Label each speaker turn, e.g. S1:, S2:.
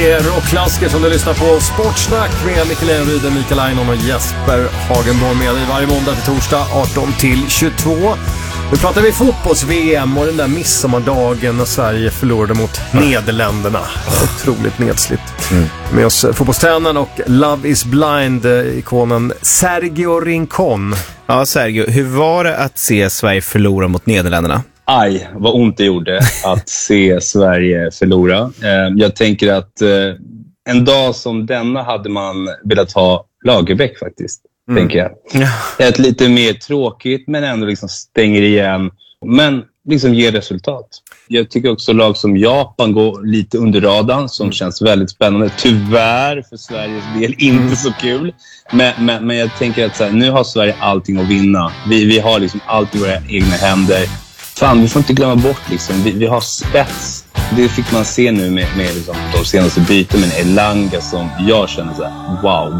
S1: Det är rockklassiker som du lyssnar på. Sportsnack med Mikael Enryd, Mikael Einon och Jesper Hagenborg med dig varje måndag till torsdag 18-22. Nu pratar vi fotbolls-VM och den där midsommardagen när Sverige förlorade mot Nederländerna. Otroligt nedslitt. Med oss fotbollstränaren och Love is Blind-ikonen Sergio Rincon.
S2: Ja, Sergio, hur var det att se Sverige förlora mot Nederländerna?
S3: Aj, vad ont det gjorde att se Sverige förlora. Jag tänker att en dag som denna hade man velat ha Lagerbäck faktiskt, tänker jag. Ett lite mer tråkigt men ändå liksom stänger igen. Men liksom ger resultat. Jag tycker också lag som Japan går lite under radarn som känns väldigt spännande. Tyvärr för Sveriges del inte så kul. Men jag tänker att så här, nu har Sverige allting att vinna. Vi har liksom allt i våra egna händer. Fan, vi får inte glömma bort liksom. Vi har spets. Det fick man se nu med liksom, de senaste byten med Elanga som jag känner så här, wow.